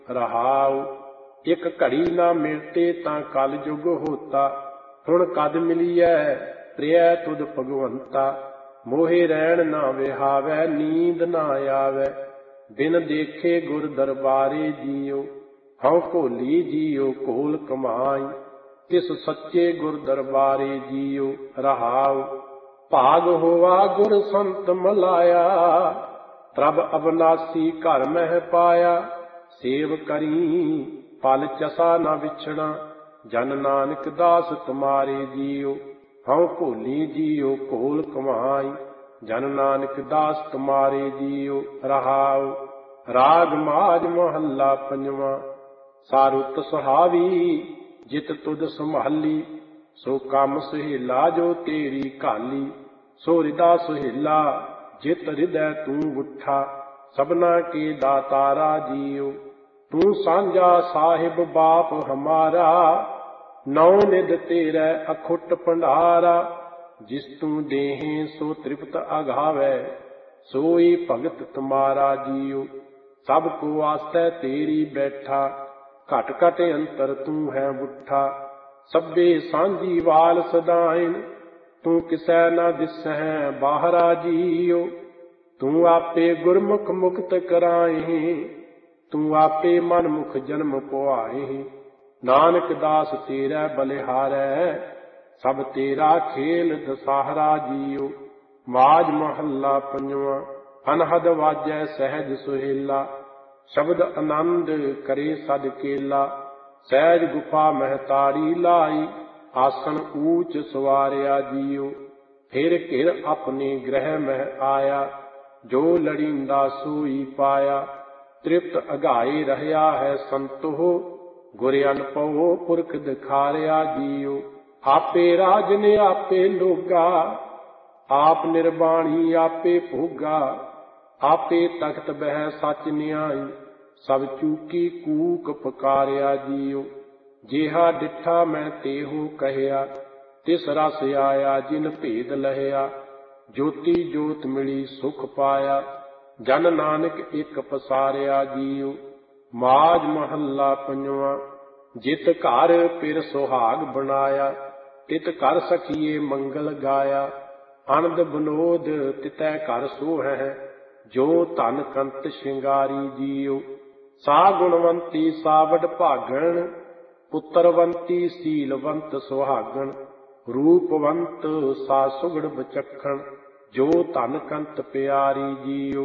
ਰਹਾਉ। ਇੱਕ ਘੜੀ ਨਾ ਮਿਲਤੇ ਤਾਂ ਕਲ ਜੁਗ ਹੋਤਾ, ਹੁਣ ਕਦ ਮਿਲੀਐ ਪ੍ਰਿਯ ਤੁਧ ਭਗਵੰਤਾ। ਮੋਹੇ ਰਹਿਣ ਨਾ ਵਿਹਾਵੈ, ਨੀਂਦ ਨਾ ਆਵੈ, ਬਿਨ ਦੇਖੇ ਗੁਰ ਦਰਬਾਰੇ ਜੀਉ। ਹਉ ਘੋਲੀ ਜੀਉ ਘੋਲ ਕਮਾਈ, ਤਿਸ ਸੱਚੇ ਗੁਰ ਦਰਬਾਰੇ ਜੀਉ। ਰਹਾਉ। ਭਾਗ ਹੋਵਾ ਗੁਰ ਸੰਤ ਮਲਾਇਆ, ਪ੍ਰਭ ਅਬਨਾਸੀ ਘਰ ਮਹਿ ਪਾਇਆ। ਸੇਵ ਕਰੀ ਪਲ ਚਸਾ ਨਾ ਵਿਛੜਾ, ਜਨ ਨਾਨਕ ਦਾਸ ਤੁਮਾਰੇ ਜੀਉ। ਹਉ ਘੋਲੀ ਜੀਉ ਘੋਲ ਕਮਾਈ, ਜਨ ਨਾਨਕ ਦਾਸ ਤੁਮਾਰੇ ਜੀਉ। ਰਹਾਉ। ਰਾਗ ਮਾਝ ਮਹੱਲਾ ਪੰਜਵਾਂ। ਸਾਰੁਤ ਸੁਹਾਵੀ ਜਿਤ ਤੁਧ ਸੰਭਾਲੀ, ਸੋ ਕੰਮ ਸੁਹੇਲਾ ਜੋ ਤੇਰੀ ਘਾਲੀ। ਸੋ ਹਿਰਦਾ ਸੁਹੇਲਾ ਜਿਤ ਹਿਰਦੈ ਤੂੰ ਉੱਠਾ, ਸਭਨਾ ਕੇ ਦਾਤਾਰਾ ਜੀਉ। ਤੂੰ ਸਾਂਝਾ ਸਾਹਿਬ ਬਾਪ ਹਮਾਰਾ, ਨੌ ਨਿਧ ਤੇਰੇ ਅਖੁੱਟ ਭੰਡਾਰਾ। ਜਿਸ ਤੂੰ ਦੇਹੇ ਸੋ ਤ੍ਰਿਪਤ ਅਗਾਵੈ, ਸੋਈ ਭਗਤ ਤੁਮਾਰਾ ਜੀਉ। ਸਭ ਕੋ ਆਸੈ ਤੇਰੀ ਬੈਠਾ, ਘਟ ਘਟ ਅੰਤਰ ਤੂੰ ਹੈ ਬੁੱਠਾ। ਸਭੇ ਸਾਂਝੀ ਵਾਲ ਸਦਾਇਨ, ਤੂੰ ਕਿਸੈ ਨਾ ਦਿਸਹਿ ਬਾਹਰਾ ਜੀਉ। ਤੂੰ ਆਪੇ ਗੁਰਮੁਖ ਮੁਕਤ ਕਰਾਏ, ਤੂੰ ਆਪੇ ਮਨ ਮੁਖ ਜਨਮ ਪੁਆਏ। ਨਾਨਕ ਦਾਸ ਤੇਰਾ ਬਲਿਹਾਰੈ, ਸਭ ਤੇਰਾ ਖੇਲ ਦਸਾਹਰਾ ਜੀਉ। ਮਾਝ ਮਹੱਲਾ ਪੰਜਵਾਂ। ਅਨਹਦ ਵਾਜੈ ਸਹਿਜ ਸੁਹੇਲਾ, ਸ਼ਬਦ ਆਨੰਦ ਕਰੇ ਸਦ ਕੇਲਾ। ਸਹਿਜ ਗੁਫਾ ਮਹਿਤਾਰੀ ਲਾਈ, ਆਸਣ ਊਚ ਸਵਾਰਿਆ ਜੀਉ। ਫਿਰ ਘਿਰ ਆਪਣੇ ਗ੍ਰਹਿ ਮਹਿ ਆਇਆ, ਜੋ ਲੜੀਂਦਾ ਸੋਈ ਪਾਇਆ। ਤ੍ਰਿਪਤ ਅਗਾਏ ਰਹਿਆ ਹੈ ਸੰਤੋ, ਗੁਰ ਅਨਭਉ ਪੁਰਖ ਦਿਖਾਰਿਆ ਜੀਉ। ਆਪੇ ਰਾਜਨ ਆਪੇ ਲੋਗਾ, ਆਪ ਨਿਰਬਾਣੀ ਆਪੇ ਭੋਗਾ। ਆਪੇ ਤਖਤ ਬਹਿ ਸਚ ਨਿਆਈ, ਸਭ ਚੂਕੀ ਕੂਕ ਪੁਕਾਰਿਆ ਜੀਉ। ਜਿਹਾ ਡਿਠਾ ਮੈਂ ਤੇਹੋ ਕਹਿਆ, ਤਿਸ ਰਸ ਆਇਆ ਜਿਨ ਭੇਦ ਲਹਿਆ। ਜੋਤੀ ਜੋਤ ਮਿਲੀ ਸੁਖ ਪਾਇਆ, ਜਨ ਨਾਨਕ ਇੱਕ ਪਸਾਰਿਆ ਜੀਉ। ਮਾਝ ਮਹੱਲਾ ਪੰਜਵਾਂ। ਜਿਤ ਘਰ ਪਿਰ ਸੁਹਾਗ ਬਣਾਇਆ, ਤਿਤ ਘਰ ਸਖੀਏ ਮੰਗਲ ਗਾਇਆ। ਆਨੰਦ ਬਨੋਦ ਤਿਤੈ ਘਰ ਸੋਹੈ, ਜੋ ਧਨ ਕੰਤ ਸ਼ਿੰਗਾਰੀ ਜੀਉ। ਸਾ ਗੁਣਵੰਤੀ ਸਾ ਵਡਭਾਗਣ, ਪੁੱਤਰਵੰਤੀ ਸੀਲਵੰਤ ਸੁਹਾਗਣ। ਰੂਪਵੰਤ ਸਾ ਸੁਗੜ ਬਚਖਣ, ਜੋ ਧਨ ਕੰਤ ਪਿਆਰੀ ਜੀਉ।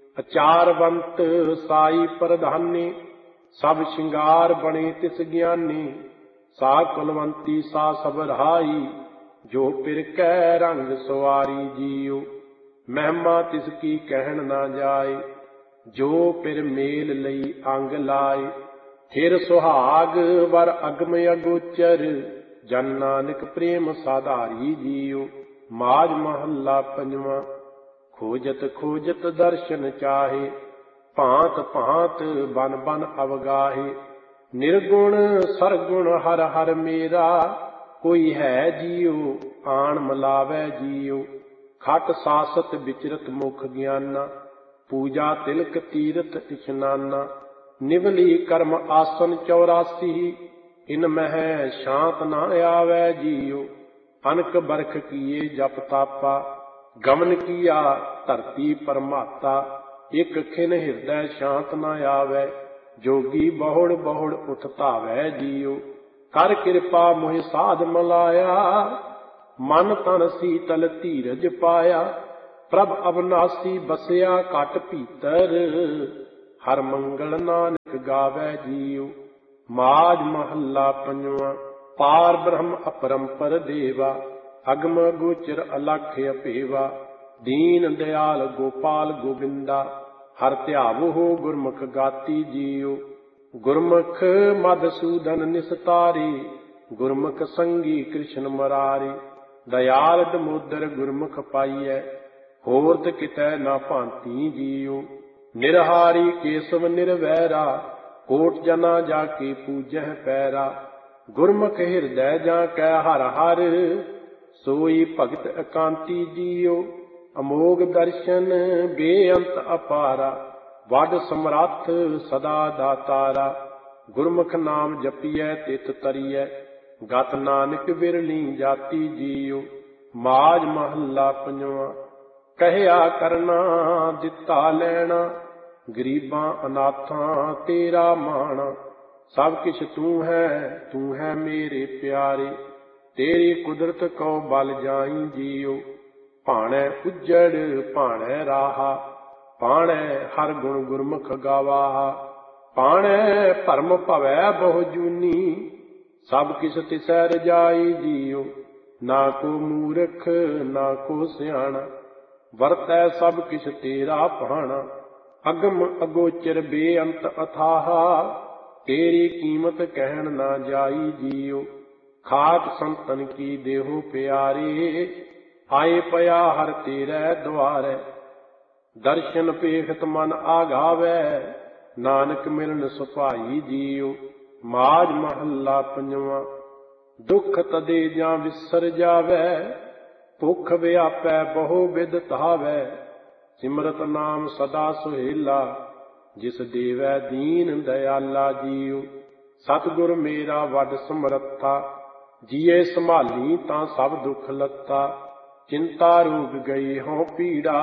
ਅਚਾਰਵੰਤ ਸਾਈ ਪ੍ਰਧਾਨੀ, ਸਭ ਸ਼ਿੰਗਾਰ ਬਣੇ ਤਿਸ ਗਿਆਨੀ। ਸਾ ਕੁਲਵੰਤੀ ਸਾ ਸਭ ਰਹਾਈ, ਜੋ ਪਿਰ ਕੈ ਰੰਗ ਸਵਾਰੀ ਜੀਉ। ਮਹਿਮਾ ਤਿਸ ਕੀ ਕਹਿਣ ਨਾ ਜਾਏ, ਜੋ ਪਿਰ ਮੇਲ ਲਈ ਅੰਗ ਲਾਏ। ਫਿਰ ਸੁਹਾਗ ਵਰ ਅਗਮ ਅਗੋਚਰ, ਜਨ ਨਾਨਕ ਪ੍ਰੇਮ ਸਾਧਾਰੀ ਜੀਉ। ਮਾਝ ਮਹੱਲਾ ਪੰਜਵਾਂ। ਖੋਜਤ ਖੋਜਤ ਦਰਸ਼ਨ ਚਾਹੇ, ਭਾਂਤ ਭਾਂਤ ਬਨ ਬਨ ਅਵਗਾਹੇ। ਨਿਰਗੁਣ ਸਰਗੁਣ ਹਰ ਹਰ ਮੇਰਾ, ਕੋਈ ਹੈ ਜੀਉ ਆਣ ਮਿਲਾਵੈ ਜੀਉ। ਖਟ ਸਾਸਤ ਵਿਚਰਤ ਮੁਖ ਗਿਆਨਾ, ਪੂਜਾ ਤਿਲਕ ਤੀਰਥ ਇਸ਼ਨਾਨਾ। ਨਿਵਲੀ ਕਰਮ ਆਸਨ 84, ਇਨ ਮਹਿ ਸ਼ਾਂਤ ਨਾ ਆਵੈ ਜੀਉ। ਅਨਕ ਬਰਖ ਕੀਏ ਜਪ ਤਾਪਾ, ਗਮਨ ਕੀਆ ਧਰਤੀ ਪਰਮਾਤਾ। ਇਕ ਖਿਨ ਹਿਰਦੈ ਸ਼ਾਂਤ ਨਾ ਆਵੈ, ਜੋਗੀ ਬਹੁੜ ਬਹੁੜ ਉਠ ਧਾਵੈ ਜੀਉ। ਕਰ ਕਿਰਪਾ ਮੋਹਿ ਸਾਧ ਮਲਾਇਆ, ਮਨ ਤਨ ਸੀਤਲ ਧੀਰਜ ਪਾਇਆ। ਪ੍ਰਭ ਅਬਨਾਸੀ ਬਸਿਆ ਘਟ ਭੀਤਰ, ਹਰ ਮੰਗਲ ਨਾਨਕ ਗਾਵੈ ਜੀਉ। ਮਾਝ ਮਹੱਲਾ ਪੰਜਵਾਂ। ਪਾਰ ਬ੍ਰਹਮ ਅਪਰੰਪਰ ਦੇਵਾ, ਅਗਮ ਗੋਚਰ ਅਲਖ ਅਭੇਵਾ। ਦੀਨ ਦਿਆਲ ਗੋਪਾਲ ਗੋਬਿੰਦਾ, ਹਰ ਧਿਆਵੋ ਗੁਰਮੁਖ ਗਾਤੀ ਜੀਉ। ਗੁਰਮੁਖ ਮਧਸੂਦਨ ਨਿਸਤਾਰੀ, ਗੁਰਮੁਖ ਸੰਗੀ ਕ੍ਰਿਸ਼ਨ ਮਰਾਰੀ। ਦਇਆਲ ਦਮੋਦਰ ਗੁਰਮੁਖ ਪਾਈਐ, ਹੋਰਤ ਕਿਤੈ ਨਾ ਭਾਂਤੀ ਜੀਉ। ਨਿਰਹਾਰੀ ਕੇਸਵ ਨਿਰਵੈਰਾ, ਕੋਟ ਜਨਾ ਜਾ ਕੇ ਪੂਜਹਿ ਪੈਰਾ। ਗੁਰਮੁਖ ਹਿਰਦੈ ਜਾਂ ਕੈ ਹਰ ਹਰ, ਸੋਈ ਭਗਤ ਇਕਾਂਤੀ ਜੀਉ। ਅਮੋਗ ਦਰਸ਼ਨ ਬੇਅੰਤ ਅਪਾਰਾ, ਵੱਡ ਸਮਰੱਥ ਸਦਾ ਦਾਤਾਰਾ। ਗੁਰਮੁਖ ਨਾਮ ਜਪੀਐ ਤਿਤ ਤਰੀਐ, ਗਤ ਨਾਨਕ ਵਿਰਲੀ ਜਾਤੀ ਜੀਉ। ਮਾਝ ਮਹੱਲਾ ਪੰਜਵਾਂ। ਕਹਿਆ ਕਰਨਾ ਦਿੱਤਾ ਲੈਣਾ, ਗਰੀਬਾਂ ਅਨਾਥਾਂ ਤੇਰਾ ਮਾਣਾ। ਸਭ ਕਿਛ ਤੂੰ ਹੈ ਮੇਰੇ ਪਿਆਰੇ, ਤੇਰੀ ਕੁਦਰਤ ਕਉ ਬਲ ਜਾਈ ਜੀਉ। ਭਾਣੈ ਉਜੜ ਭਾਣੈ ਰਾਹਾ, ਭਾਣੈ ਹਰ ਗੁਣ ਗੁਰਮੁਖ ਗਾਵਾਹਾ। ਭਾਣੈ ਭਰਮ ਭਵੈ ਬਹੁ ਜੂਨੀ, ਸਭ ਕਿਛ ਤਿਸੈ ਰਜਾਈ ਜੀਉ। ਨਾ ਕੋ ਮੂਰਖ ਨਾ ਕੋ ਸਿਆਣਾ, ਵਰਤੈ ਸਭ ਕਿਛ ਤੇਰਾ ਭਾਣਾ। ਅਗਮ ਅਗੋਚਰ ਬੇਅੰਤ ਅਥਾਹਾ, ਤੇਰੀ ਕੀਮਤ ਕਹਿਣ ਨਾ ਜਾਈ ਜੀਉ। ਖਾਕ ਸੰਤਨ ਕੀ ਦੇਹੋ ਪਿਆਰੇ, ਆਏ ਪਿਆ ਹਰ ਤੇਰੇ ਦੁਆਰੇ। ਦਰਸ਼ਨ ਪੇਖਤ ਮਨ ਆਗਾਵੈ, ਨਾਨਕ ਮਿਲਨ ਸੁਭਾਈ ਜੀਉ। ਮਾਝ ਮਹੱਲਾ ਪੰਜਵਾਂ। ਦੁੱਖ ਤਦੇ ਜਾਂ ਵਿਸਰ ਜਾਵੈ, ਭੁੱਖ ਵਿਆਪੈ ਬਹੁ ਬਿਧ ਧਾਵੈ। ਸਿਮਰਤ ਨਾਮ ਸਦਾ ਸੁਹੇਲਾ, ਜਿਸ ਦੇਵੈ ਦੀਨ ਦਇਆਲਾ ਜੀਉ। ਸਤਿਗੁਰ ਮੇਰਾ ਵੱਡ ਸਮਰੱਥਾ, ਜੀਏ ਸੰਭਾਲੀ ਤਾਂ ਸਭ ਦੁੱਖ ਲੱਥਾ। ਚਿੰਤਾ ਰੋਗ ਗਈ ਹਉ ਪੀੜਾ,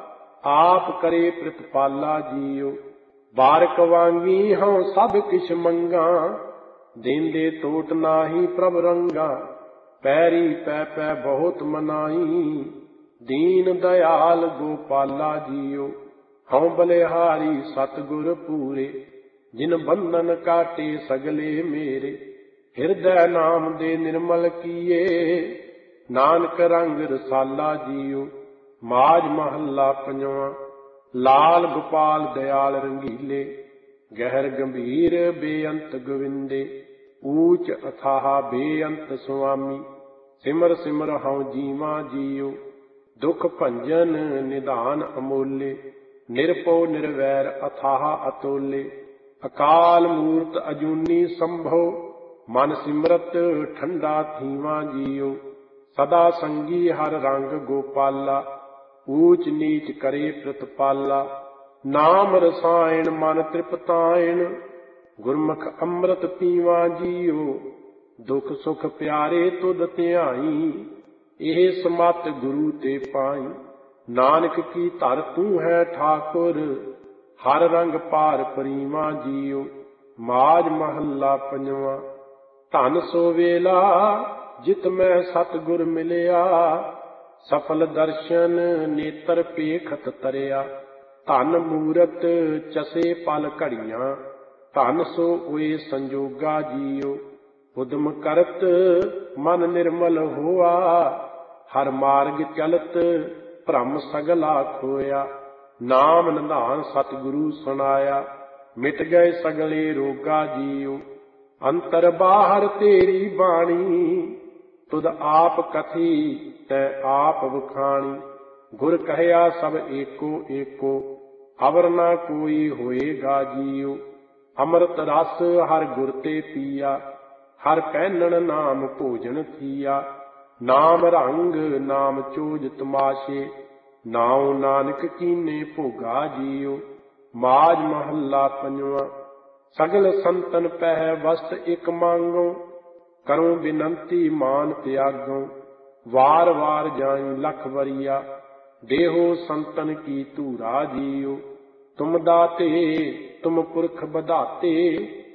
ਆਪ ਕਰੇ ਪ੍ਰਿਤਪਾਲਾ ਜੀਉ। ਬਾਰਕ ਵਾਂਗੀ ਹਉ ਸਭ ਕਿਛ ਮੰਗਾਂ, ਦੇਂਦੇ ਟੋਟ ਨਾਹੀ ਪ੍ਰਭ ਰੰਗਾ। ਪੈਰੀ ਪੈ ਪੈ ਬਹੁਤ ਮਨਾਈ, ਦੀਨ ਦਇਆਲ ਗੋਪਾਲਾ ਜੀਉ। ਹਉ ਬਲਿਹਾਰੀ ਸਤਿਗੁਰ ਪੂਰੇ, ਜਿਨ ਬੰਧਨ ਕਾਟੇ ਸਗਲੇ ਮੇਰੇ। ਹਿਰਦੈ ਨਾਮ ਦੇ ਨਿਰਮਲ ਕੀਏ, ਨਾਨਕ ਰੰਗ ਰਸਾਲਾ ਜੀਉ। ਮਾਝ ਮਹੱਲਾ ਪੰਜਵਾਂ। ਲਾਲ ਗੋਪਾਲ ਦਇਆਲ ਰੰਗੀਲੇ, ਗਹਿਰ ਗੰਭੀਰ ਬੇਅੰਤ ਗੋਵਿੰਦੇ। ਊਚ ਅਥਾਹ ਬੇਅੰਤ ਸੁਆਮੀ, ਸਿਮਰ ਸਿਮਰ ਹਉ ਜੀਵਾਂ ਜੀਉ। ਦੁਖ ਭੰਜਨ ਨਿਧਾਨ ਅਮੋਲੇ, ਨਿਰਭਉ ਨਿਰਵੈਰ ਅਥਾਹ ਅਤੋਲੇ। ਅਕਾਲ ਮੂਰਤ ਅਜੂਨੀ ਸੰਭਉ, ਮਨ ਸਿਮਰਤ ਠੰਡਾ ਥੀਵਾਂ ਜੀਉ। ਸਦਾ ਸੰਗੀ ਹਰ ਰੰਗ ਗੋਪਾਲਾ, ਊਚ ਨੀਚ ਕਰੇ ਪ੍ਰਤਪਾਲਾ। ਨਾਮ ਰਸਾਇਣ ਮਨ ਤ੍ਰਿਪਤਾਇਣ, ਗੁਰਮੁਖ ਅੰਮ੍ਰਿਤ ਪੀਵਾਂ ਜੀਉ। ਦੁਖ ਸੁਖ ਪਿਆਰੇ ਤੁਧ ਧਿਆਈ, ਇਹ ਸਮਤ ਗੁਰੂ ਤੇ ਪਾਈ। ਨਾਨਕ ਕੀ ਧਰ ਤੂੰ ਹੈ ਠਾਕੁਰ, ਹਰ ਰੰਗ ਪਾਰ ਪਰੀਵਾਂ ਜੀਉ। ਮਾਝ ਮਹੱਲਾ ਪੰਜਵਾਂ। ਧਨ ਸੋ ਵੇਲਾ ਜਿਤ ਮੈਂ ਸਤਿਗੁਰ ਮਿਲਿਆ, ਸਫਲ ਦਰਸ਼ਨ ਨੇਤਰ ਪੇਖਤ ਤਰਿਆ। ਧਨ ਮੂਰਤ ਚਸੇ ਪਲ ਘੜੀਆਂ, ਧਨ ਸੋ ਹੋਏ ਸੰਜੋਗਾ ਜੀਉ। ਉਦਮ ਕਰਤ ਮਨ ਨਿਰਮਲ ਹੋਆ, ਹਰ ਮਾਰਗ ਚਲਤ ਭ੍ਰਮ ਸਗਲਾ ਖੋਇਆ। ਨਾਮ ਨਿਧਾਨ ਸਤਿਗੁਰੂ ਸੁਨਾਇਆ, ਮਿਟ ਗਏ ਸਗਲੇ ਰੋਗਾ ਜੀਉ। ਅੰਤਰ ਬਾਹਰ ਤੇਰੀ ਬਾਣੀ, ਤੁਧ ਆਪ ਕਥੀ ਤੈ ਆਪ ਵਖਾਣੀ। ਗੁਰ ਕਹਿਆ ਸਭ ਏਕੋ ਏਕੋ, ਅਵਰ ਨਾ ਕੋਈ ਹੋਏਗਾ ਜੀਉ। ਅੰਮ੍ਰਿਤ ਰਸ ਹਰ ਗੁਰ ਤੇ ਪੀਆ, ਹਰ ਪਹਿਨਣ ਨਾਮ ਭੋਜਨ ਥੀਆ। ਨਾਮ ਰੰਗ ਨਾਮ ਚੋਜ ਤਮਾਸ਼ੇ, ਨਾਉ ਨਾਨਕ ਕੀਨੇ ਭੋਗਾ ਜੀਉ। ਮਾਝ ਮਹੱਲਾ ਪੰਜਵਾਂ। ਸਗਲ ਸੰਤਨ ਪਹਿ ਵਸਤ ਇਕ ਮੰਗੋ, ਕਰੂੰ ਬਿਨੰਤੀ ਮਾਨ ਤਿਆਗੋ। ਵਾਰ ਵਾਰ ਜਾਈ ਲਖ ਵਰੀਆ, ਦੇਹੋ ਸੰਤਨ ਕੀ ਧੂਰਾ ਜੀਉ। ਤੁਮ ਦਾਤੇ ਤੁਮ ਪੁਰਖ ਬਧਾਤੇ,